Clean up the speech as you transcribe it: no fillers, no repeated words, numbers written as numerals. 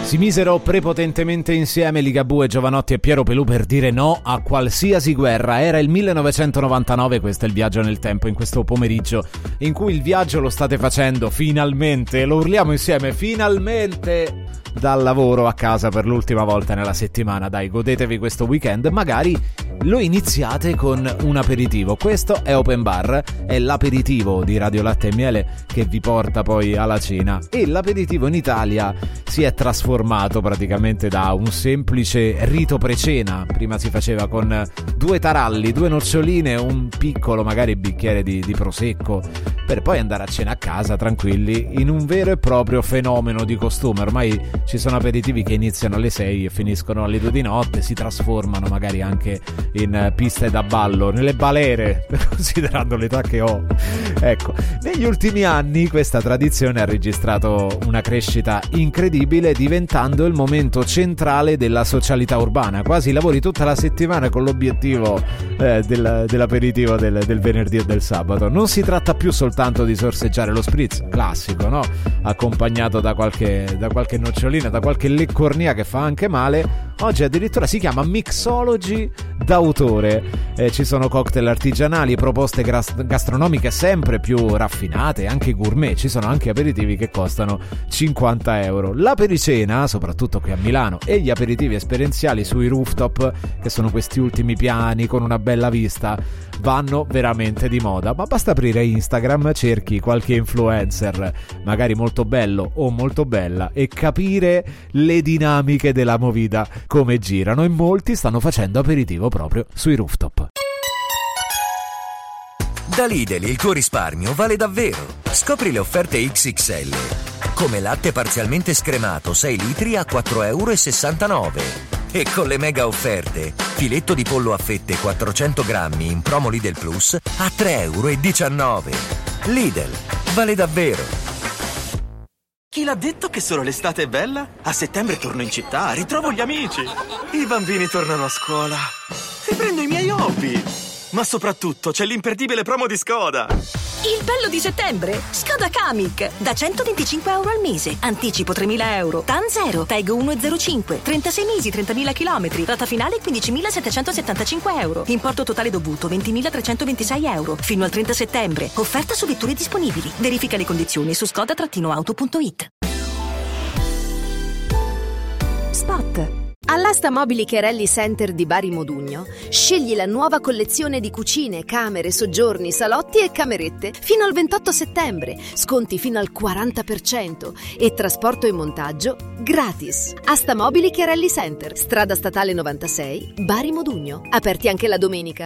Si misero prepotentemente insieme Ligabue, Giovanotti e Piero Pelù per dire no a qualsiasi guerra. Era il 1999, questo è il viaggio nel tempo, in questo pomeriggio in cui il viaggio lo state facendo finalmente, lo urliamo insieme, finalmente dal lavoro a casa per l'ultima volta nella settimana. Dai, godetevi questo weekend, magari lo iniziate con un aperitivo. Questo è Open Bar, è l'aperitivo di Radio Latte e Miele che vi porta poi alla cena, e l'aperitivo in Italia si è trasformato praticamente da un semplice rito pre-cena. Prima si faceva con 2 taralli, 2 noccioline, un piccolo magari bicchiere di prosecco, per poi andare a cena a casa tranquilli, in un vero e proprio fenomeno di costume. Ormai ci sono aperitivi che iniziano alle 6 e finiscono alle 2 di notte, si trasformano magari anche in piste da ballo, nelle balere, considerando l'età che ho. Ecco, negli ultimi anni questa tradizione ha registrato una crescita incredibile, diventando il momento centrale della socialità urbana. Quasi lavori tutta la settimana con l'obiettivo dell'aperitivo del venerdì e del sabato. Non si tratta più soltanto di sorseggiare lo spritz classico, no? Accompagnato da qualche nocciolina, da qualche leccornia che fa anche male. Oggi addirittura si chiama mixology d'autore. Ci sono cocktail artigianali, proposte gastronomiche sempre più raffinate, anche gourmet. Ci sono anche aperitivi che costano 50 euro. L'apericena, soprattutto qui a Milano, e gli aperitivi esperienziali sui rooftop, che sono questi ultimi piani con una bella vista, vanno veramente di moda. Ma basta aprire Instagram, cerchi qualche influencer, magari molto bello o molto bella, e capire le dinamiche della movida, come girano, e molti stanno facendo aperitivo proprio sui rooftop. Da Lidl il tuo risparmio vale davvero. Scopri le offerte XXL. Come latte parzialmente scremato 6 litri a 4,69 €. E con le mega offerte, filetto di pollo a fette 400 grammi in promo Lidl Plus a 3,19 €. Lidl, vale davvero. Chi l'ha detto che solo l'estate è bella? A settembre torno in città, ritrovo gli amici. I bambini tornano a scuola. Riprendo i miei hobby. Ma soprattutto c'è l'imperdibile promo di Skoda. Il bello di settembre? Skoda Kamiq. Da 125 euro al mese. Anticipo 3.000 euro. TAN 0. TEG 1,05. 36 mesi, 30.000 chilometri. Rata finale 15.775 euro. Importo totale dovuto 20.326 euro. Fino al 30 settembre. Offerta su vetture disponibili. Verifica le condizioni su skoda-auto.it. Spot. All'Asta Mobili Cherelli Center di Bari Modugno scegli la nuova collezione di cucine, camere, soggiorni, salotti e camerette fino al 28 settembre, sconti fino al 40% e trasporto e montaggio gratis. Asta Mobili Cherelli Center, strada statale 96, Bari Modugno, aperti anche la domenica.